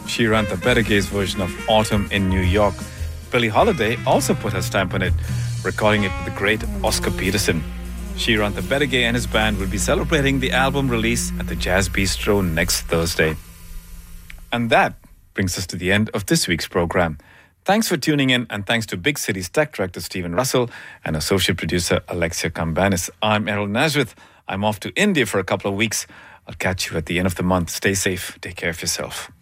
Shiranta Bedigay's version of Autumn in New York. Billie Holiday also put her stamp on it, recording it with the great Oscar Peterson. Shiranta Bedigay and his band will be celebrating the album release at the Jazz Bistro next Thursday. And that brings us to the end of this week's program. Thanks for tuning in, and thanks to Big City's tech director Stephen Russell and associate producer Alexia Cambanis. I'm Errol Nazareth. I'm off to India for a couple of weeks. I'll catch you at the end of the month. Stay safe. Take care of yourself.